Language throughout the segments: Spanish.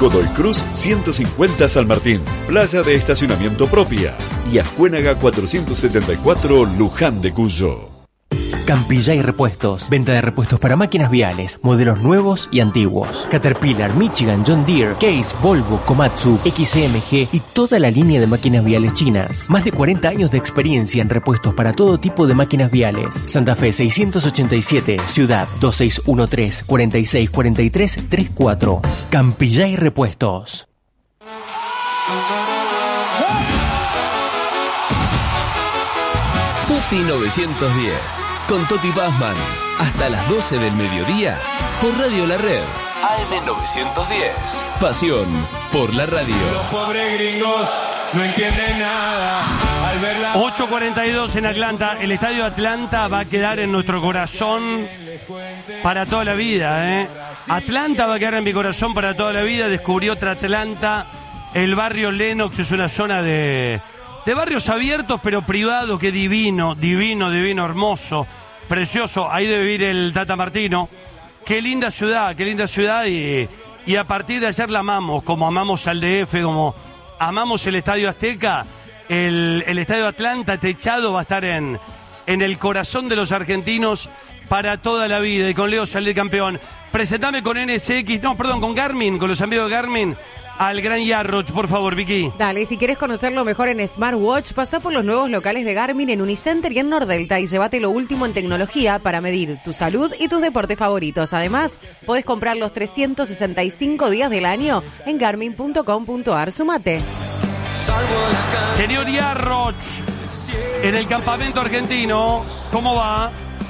Godoy Cruz 150 San Martín, playa de estacionamiento propia, y Ascuénaga 474 Luján de Cuyo. Campillay Repuestos. Venta de repuestos para máquinas viales, modelos nuevos y antiguos. Caterpillar, Michigan, John Deere, Case, Volvo, Komatsu, XMG y toda la línea de máquinas viales chinas. Más de 40 años de experiencia en repuestos para todo tipo de máquinas viales. Santa Fe 687, Ciudad 2613 4643 34. Campillay Repuestos. Toti 910, con Toti Pazman, hasta las 12 del mediodía, por Radio La Red, AM 910, pasión por la radio. Los pobres gringos no entienden nada. 8:42 en Atlanta, el estadio Atlanta va a quedar en nuestro corazón para toda la vida, ¿eh? Atlanta va a quedar en mi corazón para toda la vida. Descubrí otra Atlanta, el barrio Lenox, es una zona de barrios abiertos pero privados, que divino, hermoso, precioso. Ahí debe vivir el Tata Martino. Qué linda ciudad y a partir de ayer la amamos, como amamos al DF, como amamos el Estadio Azteca. El Estadio Atlanta techado va a estar en el corazón de los argentinos para toda la vida. Y con Leo salir campeón. Presentame con con Garmin, con los amigos de Garmin, al gran Yarroch, por favor, Vicky. Dale, y si quieres conocerlo mejor en Smartwatch, pasá por los nuevos locales de Garmin en Unicenter y en Nordelta y llévate lo último en tecnología para medir tu salud y tus deportes favoritos. Además, podés comprar los 365 días del año en garmin.com.ar. Sumate. Señor Yarroch, en el campamento argentino, ¿cómo va?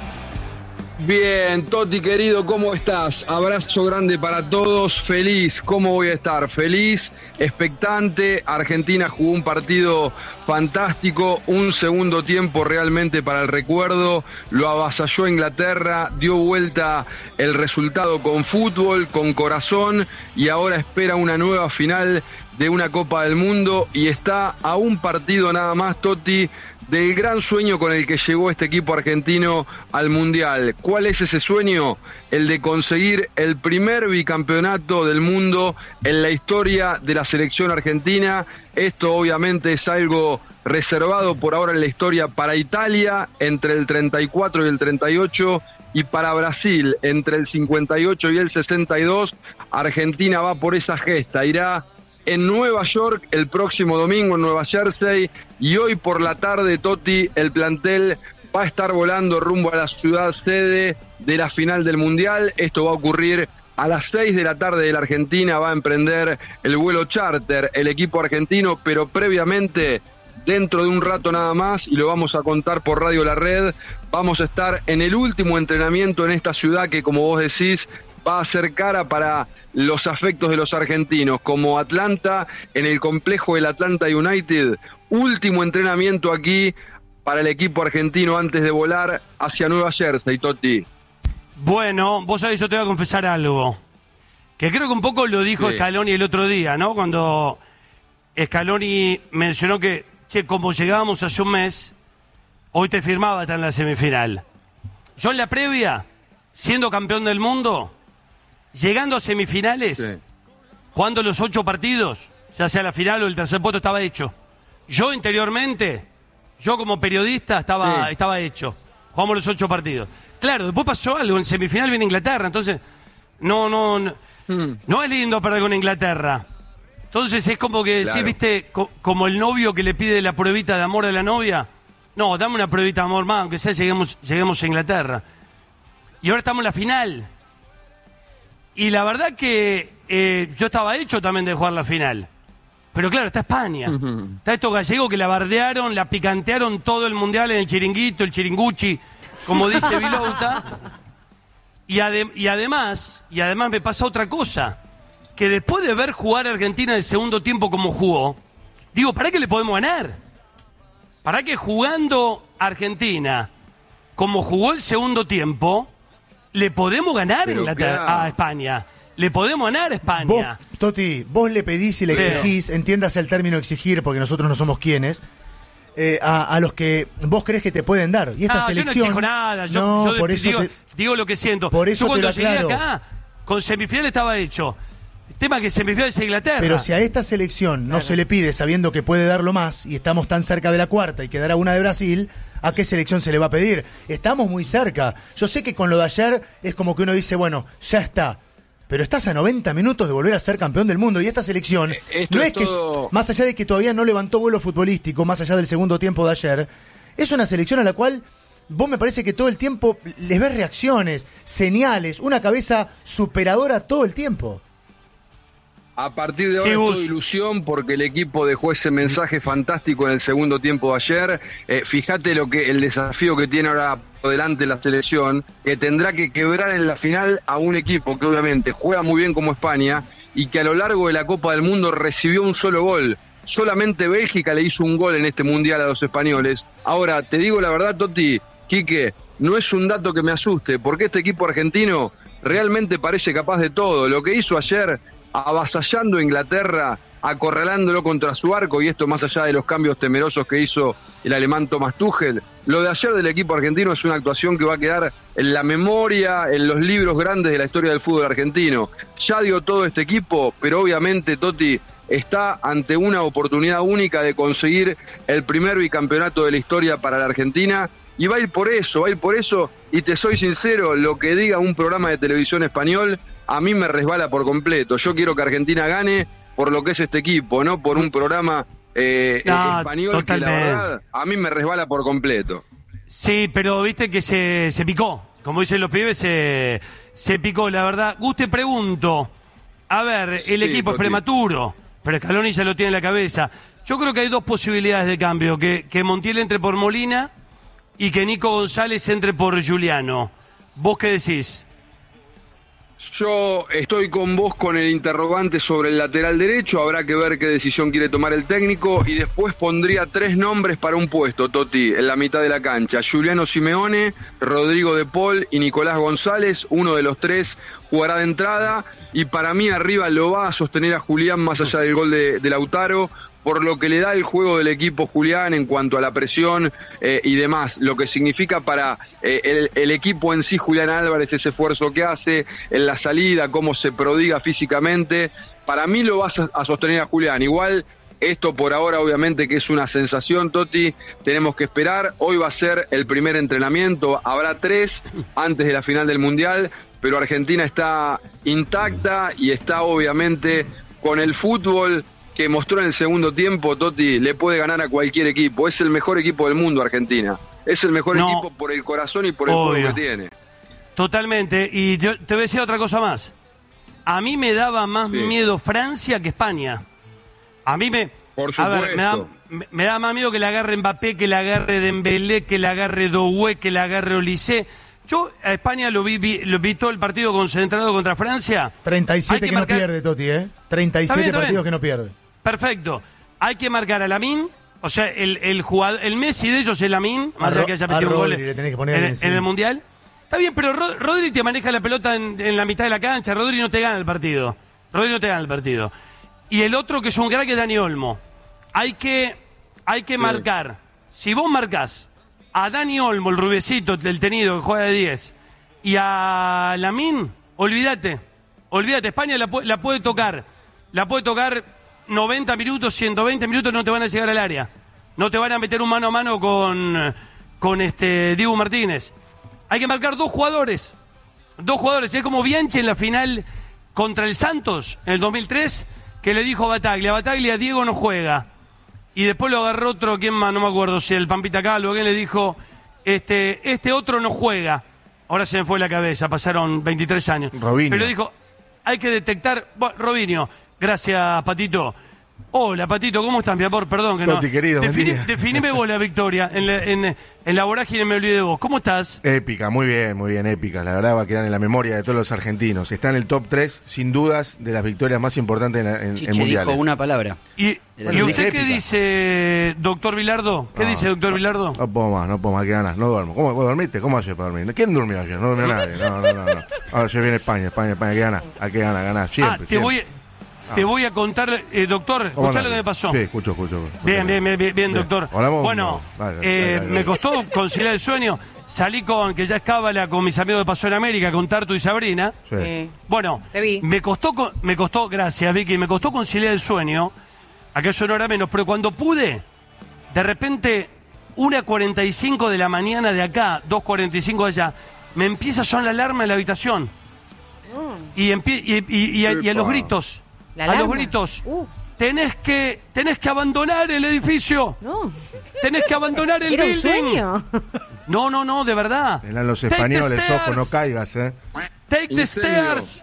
Bien, Toti querido, ¿cómo estás? Abrazo grande para todos, feliz, ¿cómo voy a estar? Feliz, expectante. Argentina jugó un partido fantástico, un segundo tiempo realmente para el recuerdo, lo avasalló Inglaterra, dio vuelta el resultado con fútbol, con corazón, y ahora espera una nueva final de una Copa del Mundo y está a un partido nada más, Toti, del gran sueño con el que llegó este equipo argentino al Mundial. ¿Cuál es ese sueño? El de conseguir el primer bicampeonato del mundo en la historia de la selección argentina. Esto obviamente es algo reservado por ahora en la historia para Italia entre el 34 y el 38 y para Brasil entre el 58 y el 62. Argentina va por esa gesta, irá en Nueva York el próximo domingo, en Nueva Jersey, y hoy por la tarde, Toti, el plantel va a estar volando rumbo a la ciudad sede de la final del Mundial. Esto va a ocurrir a las 6 de la tarde de la Argentina, va a emprender el vuelo charter el equipo argentino, pero previamente, dentro de un rato nada más, y lo vamos a contar por Radio La Red, vamos a estar en el último entrenamiento en esta ciudad que, como vos decís, va a ser cara para los afectos de los argentinos, como Atlanta, en el complejo del Atlanta United. Último entrenamiento aquí para el equipo argentino antes de volar hacia Nueva Jersey, Toti. Bueno, vos sabés, yo te voy a confesar algo, que creo que un poco lo dijo Scaloni el otro día, ¿no? Cuando Scaloni mencionó que, como llegábamos hace un mes, hoy te firmaba estar en la semifinal. Yo en la previa, siendo campeón del mundo, llegando a semifinales, jugando los 8 partidos, ya sea la final o el tercer puesto, estaba hecho. Yo interiormente, yo como periodista, estaba hecho. Jugamos los 8 partidos. Claro, después pasó algo, en semifinal viene Inglaterra, entonces no es lindo perder con Inglaterra. Entonces es como que decís, viste, como el novio que le pide la pruebita de amor a la novia. No, dame una pruebita de amor más, aunque sea lleguemos a Inglaterra. Y ahora estamos en la final. Y la verdad que yo estaba hecho también de jugar la final. Pero claro, está España. Está estos gallegos que la bardearon, la picantearon todo el Mundial en el chiringuito, el chiringuchi, como dice Vilouta. Y además me pasa otra cosa. Que después de ver jugar a Argentina el segundo tiempo como jugó, digo, ¿para qué le podemos ganar? ¿Para qué jugando Argentina como jugó el segundo tiempo, le podemos ganar a España? Le podemos ganar a España. Vos, Toti, vos le pedís y le exigís, entiendas el término exigir, porque nosotros no somos quienes, a los que vos crees que te pueden dar. Y esta selección... Yo no exijo nada, yo por eso digo lo que siento. Por eso yo cuando te lo llegué aclaro. acá, con semifinal estaba hecho. El tema que semifinales es Inglaterra. Pero si a esta selección no se le pide sabiendo que puede darlo más y estamos tan cerca de la cuarta y quedará una de Brasil, ¿a qué selección se le va a pedir? Estamos muy cerca. Yo sé que con lo de ayer es como que uno dice, bueno, ya está. Pero estás a 90 minutos de volver a ser campeón del mundo y esta selección no es todo... que, más allá de que todavía no levantó vuelo futbolístico, más allá del segundo tiempo de ayer, es una selección a la cual vos me parece que todo el tiempo les ves reacciones, señales, una cabeza superadora todo el tiempo. A partir de ahora es toda ilusión porque el equipo dejó ese mensaje fantástico en el segundo tiempo de ayer. Fíjate el desafío que tiene ahora por delante la selección, que tendrá que quebrar en la final a un equipo que obviamente juega muy bien como España y que a lo largo de la Copa del Mundo recibió un solo gol. Solamente Bélgica le hizo un gol en este mundial a los españoles. Ahora, te digo la verdad, Toti, Quique, no es un dato que me asuste, porque este equipo argentino realmente parece capaz de todo. Lo que hizo ayer, avasallando a Inglaterra, acorralándolo contra su arco, y esto más allá de los cambios temerosos que hizo el alemán Thomas Tuchel, lo de ayer del equipo argentino es una actuación que va a quedar en la memoria, en los libros grandes de la historia del fútbol argentino. Ya dio todo este equipo, pero obviamente, Toti, está ante una oportunidad única de conseguir el primer bicampeonato de la historia para la Argentina, y va a ir por eso, y te soy sincero, lo que diga un programa de televisión español, a mí me resbala por completo. Yo quiero que Argentina gane por lo que es este equipo, no por un programa español totalmente. Que la verdad a mí me resbala por completo. Sí, pero viste que se picó, como dicen los pibes, se picó, la verdad. Gus, te pregunto, a ver, el equipo es prematuro, pero Scaloni ya lo tiene en la cabeza. Yo creo que hay dos posibilidades de cambio, que Montiel entre por Molina y que Nico González entre por Giuliano. ¿Vos qué decís? Yo estoy con vos con el interrogante sobre el lateral derecho, habrá que ver qué decisión quiere tomar el técnico, y después pondría 3 nombres para un puesto, Toti, en la mitad de la cancha: Giuliano Simeone, Rodrigo de Paul y Nicolás González. Uno de los 3 jugará de entrada, y para mí arriba lo va a sostener a Julián más allá del gol de Lautaro, por lo que le da el juego del equipo Julián en cuanto a la presión y demás, lo que significa para el equipo en sí Julián Álvarez, ese esfuerzo que hace en la salida, cómo se prodiga físicamente. Para mí lo vas a sostener a Julián. Igual, esto por ahora obviamente que es una sensación, Toti, tenemos que esperar. Hoy va a ser el primer entrenamiento, habrá 3 antes de la final del Mundial, pero Argentina está intacta y está obviamente con el fútbol que mostró en el segundo tiempo. Toti, le puede ganar a cualquier equipo. Es el mejor equipo del mundo, Argentina. Es el mejor equipo por el corazón y por el juego que tiene. Totalmente. Y yo te voy a decir otra cosa más. A mí me daba más miedo Francia que España. A mí Por supuesto. A ver, me da más miedo que la agarre Mbappé, que la agarre Dembélé, que la agarre Doué, que la agarre Olise. Yo a España lo vi todo el partido concentrado contra Francia. 37 que no pierde, Toti, ¿eh? 37 partidos que no pierde. Perfecto. Hay que marcar a Lamine, o sea, el jugador, el Messi de ellos es Lamine, más allá que haya metido un gol en el Mundial. Está bien, pero Rodri te maneja la pelota en la mitad de la cancha. Rodri no te gana el partido. Y el otro que es un crack es Dani Olmo. Hay que marcar. Si vos marcás a Dani Olmo, el rubiecito, el tenido que juega de 10, y a Lamine, olvídate. España la puede tocar. La puede tocar 90 minutos, 120 minutos, no te van a llegar al área. No te van a meter un mano a mano con Dibu Martínez. Hay que marcar 2 jugadores. Es como Bianchi en la final contra el Santos en el 2003, que le dijo a Bataglia, Diego no juega. Y después lo agarró otro, ¿quién más? No me acuerdo si el Pampita Calvo, que le dijo, este otro no juega. Ahora se me fue la cabeza, pasaron 23 años. Robinho. Pero dijo, hay que detectar... Bueno, Robinho, gracias, Patito. Hola, Patito, ¿cómo estás, mi amor? Perdón que Toti, no. Querido, Definime vos la victoria. En la vorágine me olvidé de vos. ¿Cómo estás? Épica, muy bien, épica. La verdad va a quedar en la memoria de todos los argentinos. Está en el top 3, sin dudas, de las victorias más importantes en mundiales. Dijo una palabra. ¿Y usted qué dice, doctor Vilardo? ¿Qué dice, doctor Vilardo? No puedo más, que ganas, no duermo. ¿Cómo dormiste? ¿Cómo haces para dormir? ¿Quién durmió ayer? No durmió nadie. No. Ahora se viene España, que gana. Hay que ganar, siempre. te voy a contar, doctor, escuchá lo que me pasó. Sí, escucho. Bien, doctor. Hablamos, me costó conciliar el sueño. Salí que ya es cábala con mis amigos de Paso en América, con Tartu y Sabrina. Sí. Bueno, te vi. me costó, gracias Vicky, me costó conciliar el sueño. Acá es una hora menos, pero cuando pude, de repente, 1:45 de la mañana de acá, 2:45 de allá, me empieza a sonar la alarma en la habitación. Y a los gritos. A los gritos. Tenés que abandonar el edificio. No. Tenés que abandonar el ¿Era un building. sueño? No, de verdad. Eran los españoles, ojo, no caigas, Take the stairs.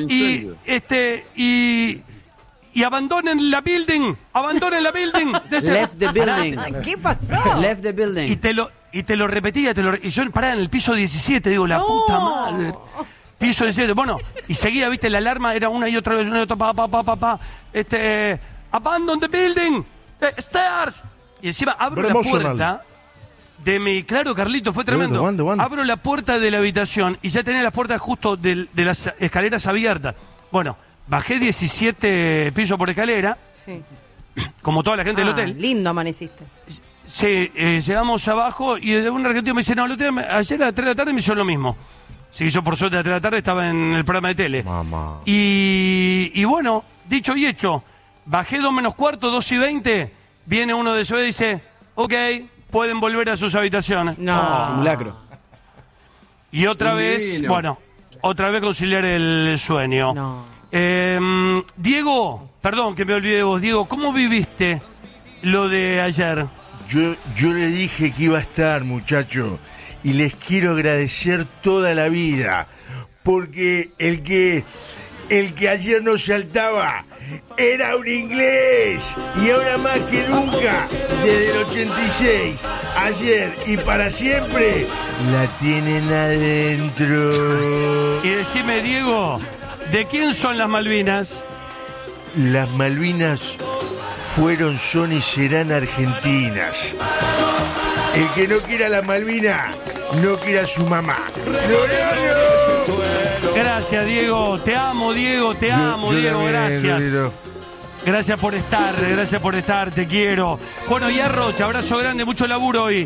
Y abandonen la building. Abandonen la building. Left the building. ¿Qué pasó? Left the building. Y te lo repetía, y yo paraba en el piso 17, digo, la puta madre. Piso 17, bueno, y seguía, viste, la alarma era una y otra vez, pa. Abandon the building, stairs. Y encima abro la puerta de mi, claro, Carlito, fue tremendo. ¿Cuándo? Abro la puerta de la habitación y ya tenía las puertas justo de las escaleras abiertas. Bueno, bajé 17 pisos por escalera, sí, como toda la gente del hotel. Lindo amaneciste. Sí, llegamos abajo y un argentino me dice, no, ayer a las 3 de la tarde me hizo lo mismo. Sí, yo por suerte a las 3 de la tarde estaba en el programa de tele. Mamá. Y bueno, dicho y hecho, bajé 2 menos cuarto, 2:20, viene uno de esos y dice, ok, pueden volver a sus habitaciones. No. Simulacro. Y otra vez, otra vez conciliar el sueño. No. Diego, perdón que me olvidé de vos, Diego, ¿cómo viviste lo de ayer? Yo le dije que iba a estar, muchacho, y les quiero agradecer toda la vida, porque el que ayer no saltaba era un inglés, y ahora más que nunca, desde el 86, ayer y para siempre, la tienen adentro. Y decime, Diego, ¿de quién son las Malvinas? Las Malvinas son y serán argentinas. El que no quiera la Malvina, no quiera a su mamá. No. Gracias, Diego. Te amo, Diego. Te amo, Diego. También, gracias. Lolito. Gracias por estar. Te quiero. Bueno, y Rocha, abrazo grande, mucho laburo hoy.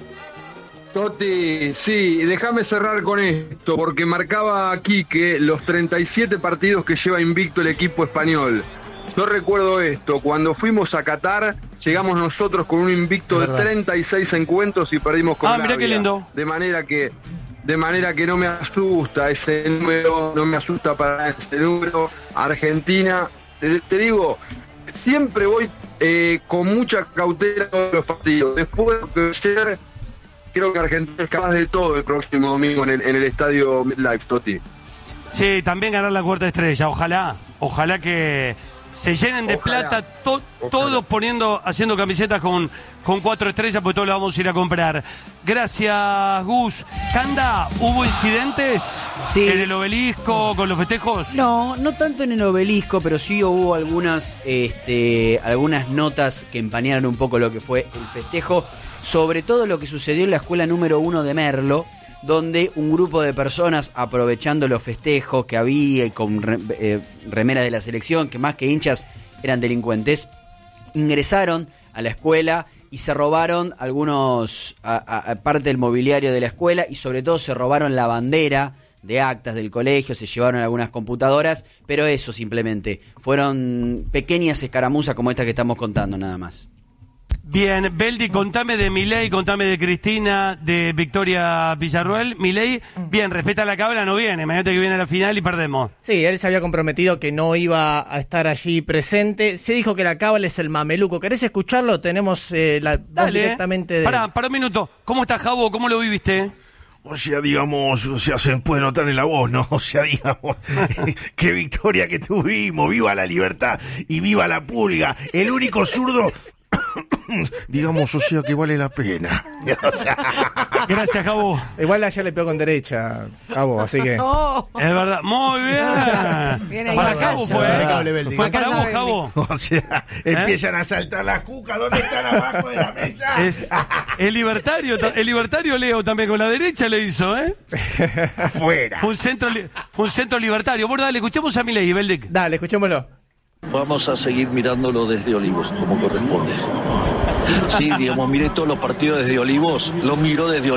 Toti, sí, déjame cerrar con esto, porque marcaba aquí que los 37 partidos que lleva invicto el equipo español. Yo recuerdo esto, cuando fuimos a Qatar, llegamos nosotros con un invicto de 36 encuentros y perdimos con mirá qué lindo. De manera que no me asusta ese número, no me asusta para ese número. Argentina, te digo, siempre voy con mucha cautela a todos los partidos. Después de que ayer, creo que Argentina es capaz de todo el próximo domingo en el estadio MetLife, Toti. Sí, también ganar la cuarta estrella, ojalá que se llenen de plata todos haciendo camisetas con 4 estrellas, pues todos las vamos a ir a comprar. Gracias, Gus. Canda, ¿hubo incidentes en el obelisco con los festejos? No tanto en el obelisco, pero sí hubo algunas notas que empañaron un poco lo que fue el festejo, sobre todo lo que sucedió en la escuela número 1 de Merlo, donde un grupo de personas, aprovechando los festejos que había y con remeras de la selección, que más que hinchas eran delincuentes, ingresaron a la escuela y se robaron parte del mobiliario de la escuela, y sobre todo se robaron la bandera de actas del colegio, se llevaron algunas computadoras, pero eso simplemente fueron pequeñas escaramuzas como esta que estamos contando, nada más. Bien, Beldi, contame de Milei, contame de Cristina, de Victoria Villarruel. Milei, bien, respeta la cabra, no viene, imagínate que viene a la final y perdemos. Sí, él se había comprometido que no iba a estar allí presente. Se dijo que la cábala es el mameluco. ¿Querés escucharlo? Tenemos la voz directamente de... Pará un minuto. ¿Cómo estás, Jabo? ¿Cómo lo viviste? O sea, se puede notar en la voz, ¿no? O sea, digamos, qué victoria que tuvimos. Viva la libertad y viva la pulga. El único zurdo... digamos, o sea, que vale la pena. O sea... Gracias, Jabo. Igual ayer le pegó con derecha, Jabo, así que... Oh. Es verdad, muy bien. Bien ahí, para Jabo fue para vos, Jabo. O sea, empiezan a saltar las cucas. ¿Dónde están abajo de la mesa? El libertario Leo también con la derecha le hizo, Afuera. Fue un centro libertario. Vos dale, escuchemos a Milei, Beldic. Dale, escuchémoslo. Vamos a seguir mirándolo desde Olivos, como corresponde. Sí, digamos, mire todos los partidos desde Olivos, lo miro desde Olivos.